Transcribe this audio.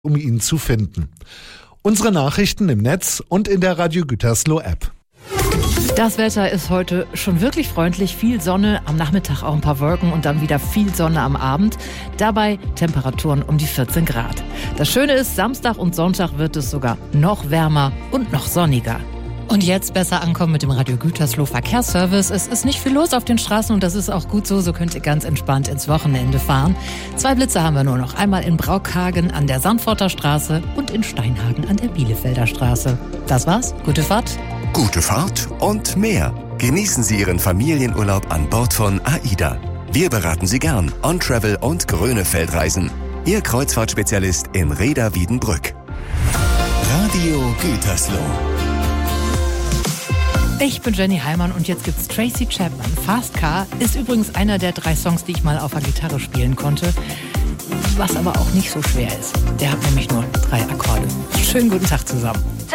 um ihn zu finden. Unsere Nachrichten im Netz und in der Radio Gütersloh App. Das Wetter ist heute schon wirklich freundlich. Viel Sonne, am Nachmittag auch ein paar Wolken und dann wieder viel Sonne am Abend. Dabei Temperaturen um die 14 Grad. Das Schöne ist, Samstag und Sonntag wird es sogar noch wärmer und noch sonniger. Und jetzt besser ankommen mit dem Radio Gütersloh Verkehrsservice. Es ist nicht viel los auf den Straßen und das ist auch gut so. So könnt ihr ganz entspannt ins Wochenende fahren. 2 Blitze haben wir nur noch. Einmal in Braukhagen an der Sandforter Straße und in Steinhagen an der Bielefelder Straße. Das war's. Gute Fahrt. Gute Fahrt und mehr. Genießen Sie Ihren Familienurlaub an Bord von AIDA. Wir beraten Sie gern. On-Travel und Grönefeldreisen. Ihr Kreuzfahrtspezialist in Rheda-Wiedenbrück. Radio Gütersloh. Ich bin Jenny Heimann und jetzt gibt's Tracy Chapman. Fast Car ist übrigens einer der 3 Songs, die ich mal auf der Gitarre spielen konnte. Was aber auch nicht so schwer ist. Der hat nämlich nur 3 Akkorde. Schönen guten Tag zusammen.